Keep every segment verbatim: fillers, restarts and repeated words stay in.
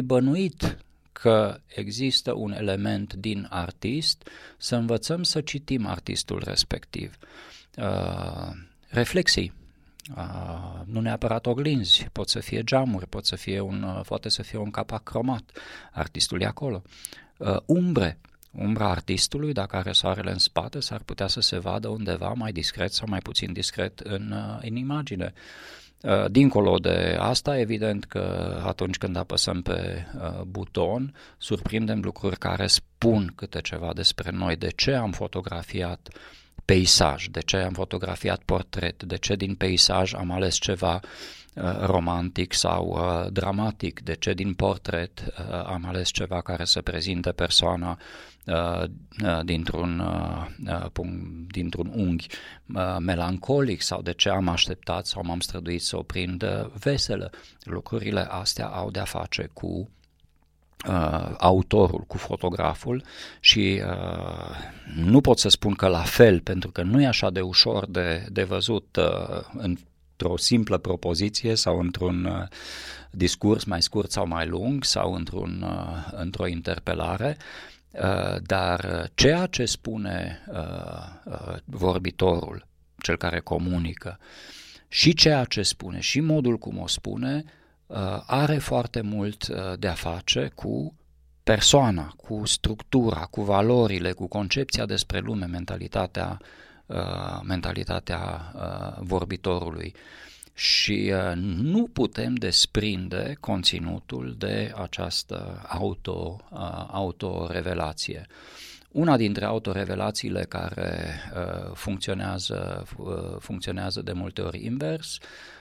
bănuit că există un element din artist, să învățăm să citim artistul respectiv. Uh, reflexii, uh, nu neapărat oglinzi, pot să fie geamuri, pot să fie un, uh, poate să fie un capac cromat, artistul e acolo. Uh, umbre, umbra artistului, dacă are soarele în spate, s-ar putea să se vadă undeva mai discret sau mai puțin discret în, uh, în imagine. Dincolo de asta, evident că atunci când apăsăm pe uh, buton, surprindem lucruri care spun câte ceva despre noi, de ce am fotografiat peisaj, de ce am fotografiat portret, de ce din peisaj am ales ceva uh, romantic sau uh, dramatic, de ce din portret uh, am ales ceva care să prezinte persoana uh, uh, dintr-un, uh, punct, dintr-un unghi uh, melancolic, sau de ce am așteptat sau m-am străduit să o prind uh, veselă. Lucrurile astea au de-a face cu Uh, autorul, cu fotograful și uh, nu pot să spun că la fel, pentru că nu e așa de ușor de, de văzut uh, într-o simplă propoziție sau într-un uh, discurs mai scurt sau mai lung sau într-un, uh, într-o interpelare, uh, dar ceea ce spune uh, uh, vorbitorul, cel care comunică, și ceea ce spune și modul cum o spune, are foarte mult de a face cu persoana, cu structura, cu valorile, cu concepția despre lume, mentalitatea, mentalitatea vorbitorului. Și nu putem desprinde conținutul de această auto, autorevelație. Una dintre autorevelațiile care funcționează, funcționează de multe ori invers,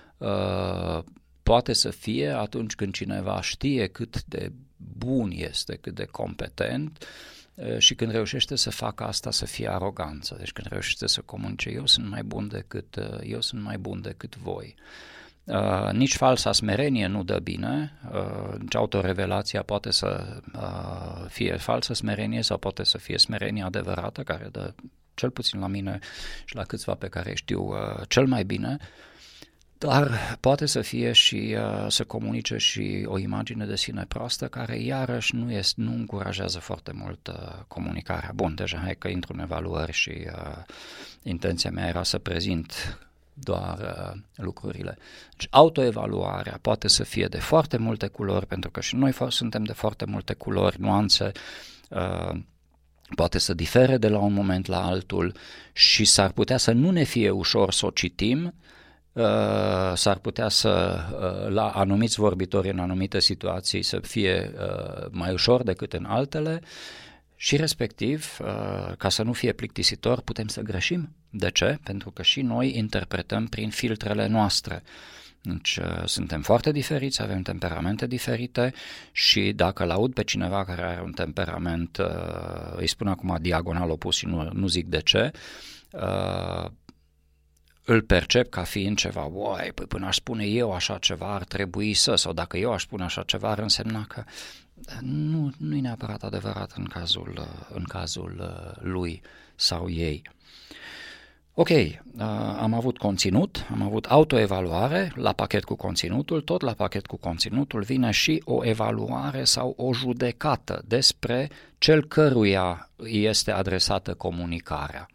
poate să fie atunci când cineva știe cât de bun este, cât de competent și când reușește să facă asta să fie aroganță. Deci când reușește să comunice, eu sunt mai bun decât, eu sunt mai bun decât voi. Uh, nici falsa smerenie nu dă bine, uh, nici autorevelația poate să uh, fie falsă smerenie sau poate să fie smerenie adevărată, care dă, cel puțin la mine și la câțiva pe care știu, uh, cel mai bine. Dar poate să fie și uh, să comunice și o imagine de sine proastă, care iarăși nu, este, nu încurajează foarte mult uh, comunicarea. Bun, deja hai că intru în evaluări și uh, intenția mea era să prezint doar uh, lucrurile. Deci autoevaluarea poate să fie de foarte multe culori, pentru că și noi suntem de foarte multe culori, nuanțe, uh, poate să difere de la un moment la altul și s-ar putea să nu ne fie ușor să o citim. Uh, s-ar putea să, uh, la anumiți vorbitori în anumite situații, să fie uh, mai ușor decât în altele și respectiv, uh, ca să nu fie plictisitor, putem să greșim. De ce? Pentru că și noi interpretăm prin filtrele noastre. Deci uh, suntem foarte diferiți, avem temperamente diferite și dacă l-aud pe cineva care are un temperament, uh, îi spun acum diagonal opus și nu, nu zic de ce, uh, îl percep ca fiind ceva, uai, păi până aș spune eu așa ceva ar trebui să, sau dacă eu aș spune așa ceva ar însemna că nu, nu e neapărat adevărat în cazul, în cazul lui sau ei. Ok, am avut conținut, am avut autoevaluare la pachet cu conținutul, tot la pachet cu conținutul vine și o evaluare sau o judecată despre cel căruia este adresată comunicarea.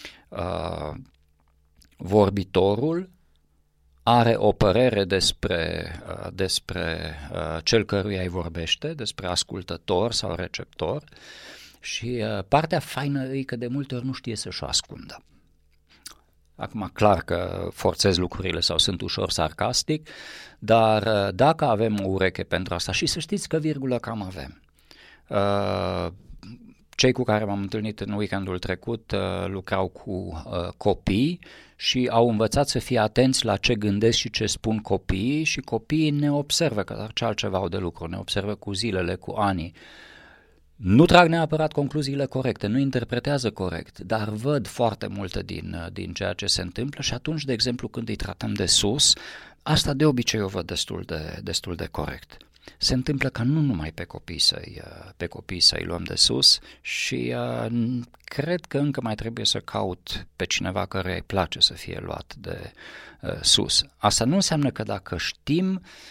Vorbitorul are o părere despre, despre cel căruia îi vorbește, despre ascultător sau receptor și partea faină e că de multe ori nu știe să-și o ascundă. Acum, clar că forțez lucrurile sau sunt ușor sarcastic, dar dacă avem o ureche pentru asta, și să știți că virgulă cam avem. Cei cu care m-am întâlnit în weekendul trecut uh, lucrau cu uh, copii și au învățat să fie atenți la ce gândesc și ce spun copiii și copiii ne observă, că ce altceva au de lucru, ne observă cu zilele, cu anii. Nu trag neapărat concluziile corecte, nu interpretează corect, dar văd foarte multe din, din ceea ce se întâmplă și atunci, de exemplu, când îi tratăm de sus, asta de obicei o văd destul de, destul de corect. Se întâmplă ca nu numai pe copii să-i, pe copii să-i luăm de sus și uh, cred că încă mai trebuie să caut pe cineva care îi place să fie luat de uh, sus. Asta nu înseamnă că dacă știm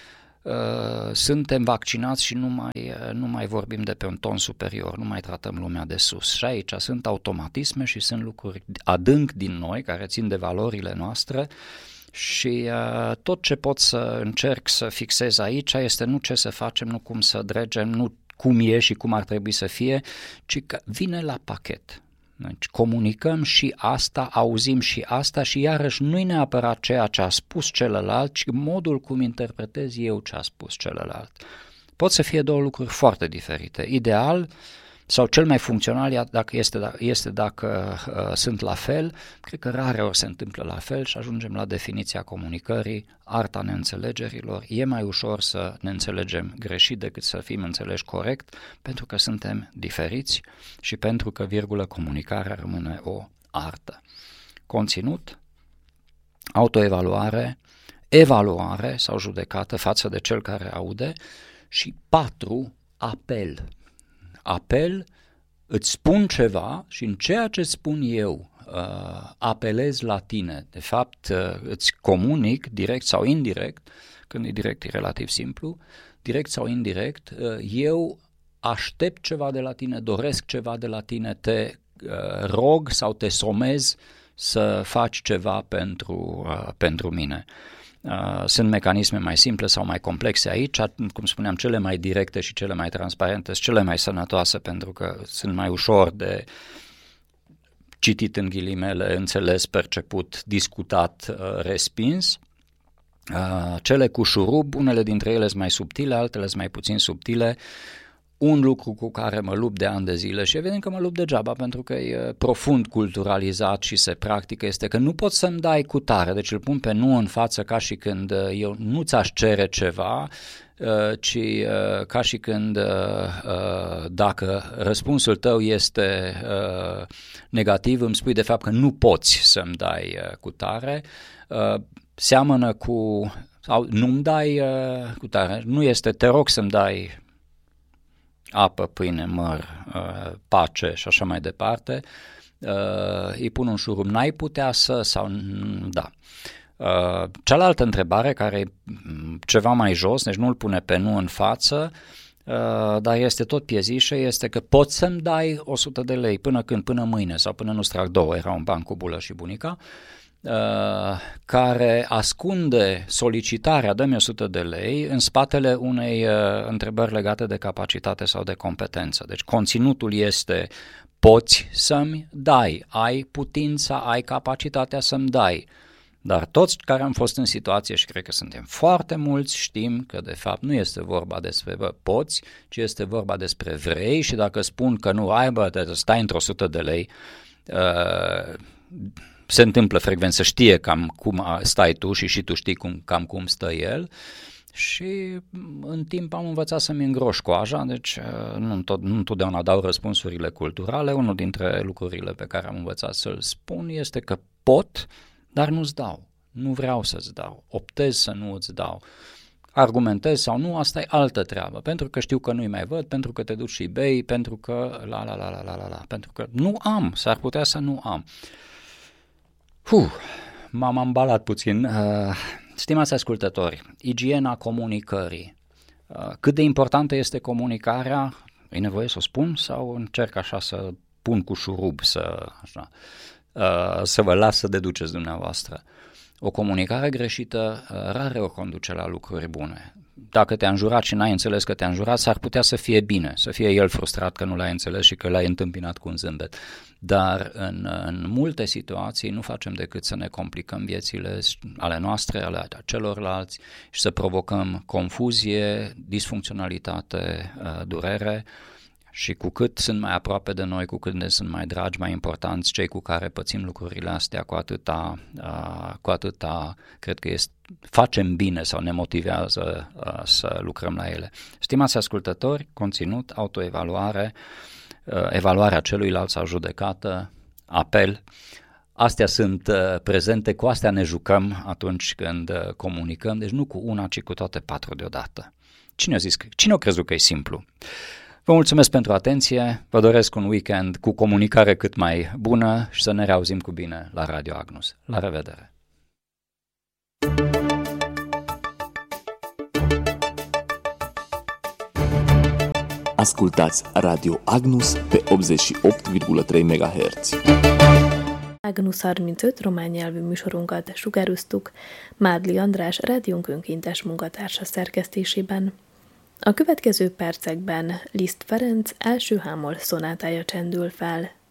suntem vaccinați și nu mai, nu mai vorbim de pe un ton superior, nu mai tratăm lumea de sus. Și aici sunt automatisme și sunt lucruri adânc din noi care țin de valorile noastre și uh, tot ce pot să încerc să fixez aici este nu ce să facem, nu cum să dregem, nu cum e și cum ar trebui să fie, ci că vine la pachet. Deci comunicăm și asta, auzim și asta și iarăși nu-i neapărat ceea ce a spus celălalt, ci modul cum interpretez eu ce a spus celălalt. Pot să fie două lucruri foarte diferite. Ideal sau cel mai funcțional dacă este, este dacă uh, sunt la fel, cred că rare ori se întâmplă la fel și ajungem la definiția comunicării, arta neînțelegerilor. E mai ușor să ne înțelegem greșit decât să fim înțeleși corect, pentru că suntem diferiți și pentru că, virgulă, comunicarea rămâne o artă. Conținut, autoevaluare, evaluare sau judecată față de cel care aude și patru, apel. Apel, îți spun ceva și în ceea ce spun eu uh, apelez la tine. De fapt, uh, îți comunic direct sau indirect, când e direct e relativ simplu, direct sau indirect, uh, eu aștept ceva de la tine, doresc ceva de la tine, te uh, rog sau te somez să faci ceva pentru, uh, pentru mine. Uh, sunt mecanisme mai simple sau mai complexe aici, cum spuneam, cele mai directe și cele mai transparente sunt cele mai sănătoase pentru că sunt mai ușor de citit în ghilimele, înțeles, perceput, discutat, uh, respins. Uh, cele cu șurub, unele dintre ele sunt mai subtile, altele sunt mai puțin subtile. Un lucru cu care mă lupt de ani de zile și evident că mă lupt degeaba pentru că e profund culturalizat și se practică este că nu poți să-mi dai cu tare, deci îl pun pe nu în față ca și când eu nu ți-aș cere ceva, ci ca și când dacă răspunsul tău este negativ îmi spui de fapt că nu poți să-mi dai cu tare, seamănă cu sau nu-mi dai cu tare, nu este te rog să-mi dai apă, pâine, măr, pace și așa mai departe, îi pun un șurub, n-ai putea să, sau da. Cealaltă întrebare, care e ceva mai jos, deci nu îl pune pe nu în față, dar este tot piezișă, este că poți să-mi dai o sută de lei până când, până mâine sau până nu-ți trag două, era un ban cu bulă și bunica, care ascunde solicitarea dă-mi o sută de lei în spatele unei uh, întrebări legate de capacitate sau de competență. Deci conținutul este poți să-mi dai, ai putința, ai capacitatea să-mi dai. Dar toți care am fost în situație și cred că suntem foarte mulți știm că de fapt nu este vorba despre bă, poți, ci este vorba despre vrei și dacă spun că nu ai, bă, stai într-o sută de lei, uh, se întâmplă frecvent să știe cam cum stai tu și și tu știi cum, cam cum stă el și în timp am învățat să-mi îngroș coaja, deci nu, tot, nu întotdeauna dau răspunsurile culturale. Unul dintre lucrurile pe care am învățat să-l spun este că pot, dar nu-ți dau, nu vreau să-ți dau, optez să nu îți dau. Argumentez sau nu, asta e altă treabă, pentru că știu că nu-i mai văd, pentru că te duci și bei, pentru că la la la la la la la, pentru că nu am, s-ar putea să nu am. Huh, m-am ambalat puțin. Uh, stimați ascultători, igiena comunicării. Uh, cât de importantă este comunicarea? E nevoie să o spun sau încerc așa să pun cu șurub, să, așa, uh, să vă las să deduceți dumneavoastră? O comunicare greșită uh, rare o conduce la lucruri bune. Dacă te-a înjurat și n-ai înțeles că te-a înjurat, s-ar putea să fie bine, să fie el frustrat că nu l-ai înțeles și că l-ai întâmpinat cu un zâmbet. Dar în, în multe situații nu facem decât să ne complicăm viețile ale noastre, ale celorlalți și să provocăm confuzie, disfuncționalitate, durere. Și cu cât sunt mai aproape de noi, cu cât ne sunt mai dragi, mai importanți cei cu care pățim lucrurile astea, cu atâta, uh, cu atâta cred că este, facem bine sau ne motivează uh, să lucrăm la ele. Stimați ascultători, conținut, autoevaluare, uh, evaluarea celuilalt sau judecată, apel, astea sunt uh, prezente, cu astea ne jucăm atunci când uh, comunicăm, deci nu cu una, ci cu toate patru deodată. Cine a zis că, cine a crezut că e simplu? Vă mulțumesc pentru atenție, vă doresc un weekend cu comunicare cât mai bună și să ne reauzim cu bine la Radio Agnus. La revedere! Ascultați Radio Agnus pe optzeci și opt virgulă trei megahertz. Agnus harmincöt román nyelvű műsorunkat sugároztuk Mádli András rádiónk önkéntes munkatársa szerkesztésében. A következő percekben Liszt Ferenc első hámol szonátája csendül fel.